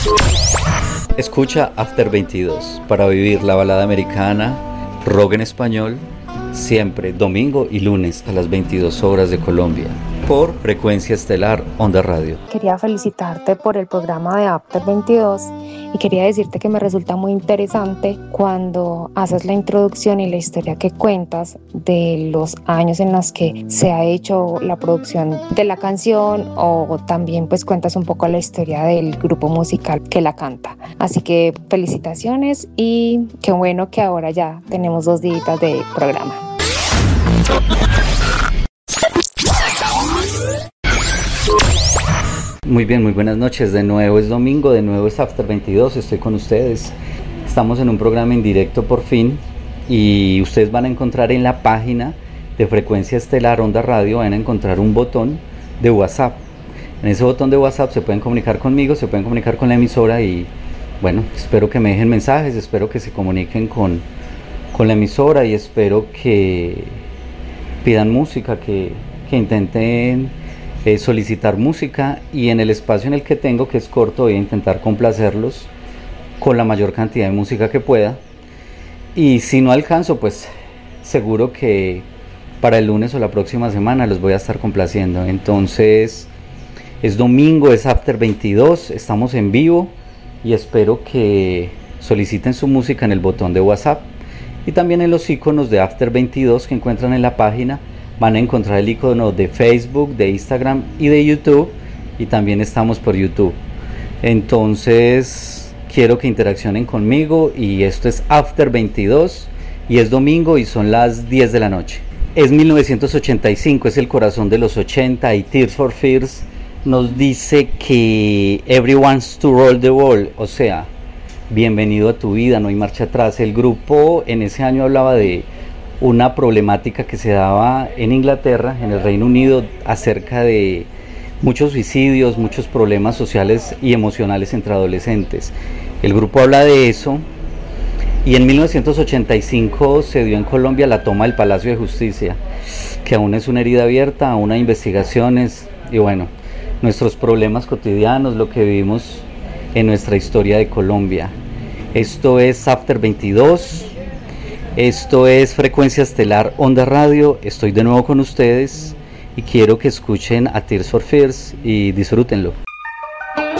Escucha After 22 para vivir la balada americana, rock en español, siempre domingo y lunes a las 22 horas de Colombia, por Frecuencia Estelar Onda Radio. Quería felicitarte por el programa de After 22 y quería decirte que me resulta muy interesante cuando haces la introducción y la historia que cuentas de los años en los que se ha hecho la producción de la canción, o también pues cuentas un poco la historia del grupo musical que la canta. Así que felicitaciones y qué bueno que ahora ya tenemos 2 días de programa. Muy bien, muy buenas noches. De nuevo es domingo, de nuevo es After 22, estoy con ustedes. Estamos en un programa en directo por fin y ustedes van a encontrar en la página de Frecuencia Estelar Onda Radio, van a encontrar un botón de WhatsApp. En ese botón de WhatsApp se pueden comunicar conmigo, se pueden comunicar con la emisora y bueno, espero que me dejen mensajes, espero que se comuniquen con la emisora y espero que pidan música, que intenten solicitar música, y en el espacio en el que tengo, que es corto, voy a intentar complacerlos con la mayor cantidad de música que pueda, y si no alcanzo, pues seguro que para el lunes o la próxima semana los voy a estar complaciendo. Entonces es domingo, es After 22, estamos en vivo y espero que soliciten su música en el botón de WhatsApp y también en los iconos de After 22 que encuentran en la página. Van a encontrar el icono de Facebook, de Instagram y de YouTube, y también estamos por YouTube. Entonces quiero que interaccionen conmigo, y esto es After 22 y es domingo y son las 10 de la noche. Es 1985, es el corazón de los 80, y Tears for Fears nos dice que everyone's to roll the ball, o sea, bienvenido a tu vida, no hay marcha atrás. El grupo en ese año hablaba de una problemática que se daba en Inglaterra, en el Reino Unido, acerca de muchos suicidios, muchos problemas sociales y emocionales entre adolescentes. El grupo habla de eso, y en 1985 se dio en Colombia la toma del Palacio de Justicia, que aún es una herida abierta, aún hay investigaciones, y bueno, nuestros problemas cotidianos, lo que vivimos en nuestra historia de Colombia. Esto es After 22. Esto es Frecuencia Estelar Onda Radio, estoy de nuevo con ustedes y quiero que escuchen a Tears for Fears y disfrútenlo.